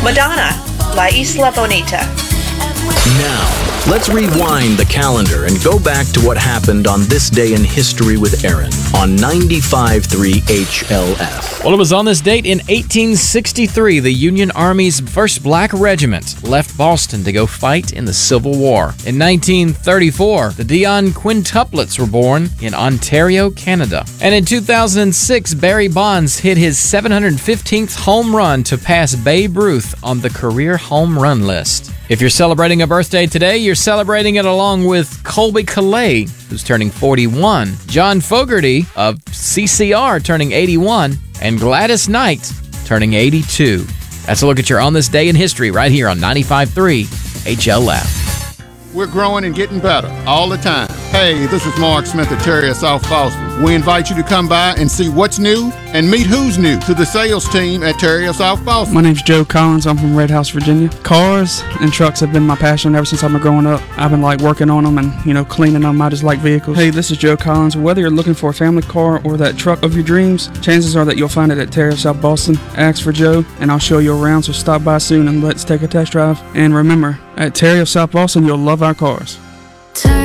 Madonna, La Isla Bonita. Now, let's rewind the calendar and go back to what happened on this day in history with Aaron on 95.3 HLF. Well, it was on this date in 1863 the Union Army's 1st Black Regiment left Boston to go fight in the Civil War. In 1934, the Dion Quintuplets were born in Ontario, Canada. And in 2006, Barry Bonds hit his 715th home run to pass Babe Ruth on the career home run list. If you're celebrating a birthday today, you're celebrating it along with Colby Calais, who's turning 41, John Fogerty of CCR turning 81, and Gladys Knight turning 82. That's a look at your On This Day in History right here on 95.3 HLF. We're growing and getting better all the time. Hey, this is Mark Smith at Terrier South Boston. We invite you to come by and see what's new and meet who's new to the sales team at Terrier South Boston. My name's Joe Collins. I'm from Red House, Virginia. Cars and trucks have been my passion ever since I've been growing up. I've been working on them and, cleaning them. I just like vehicles. Hey, this is Joe Collins. Whether you're looking for a family car or that truck of your dreams, chances are that you'll find it at Terrier South Boston. Ask for Joe and I'll show you around, so stop by soon and let's take a test drive. And remember, at Terrier South Boston, you'll love our cars.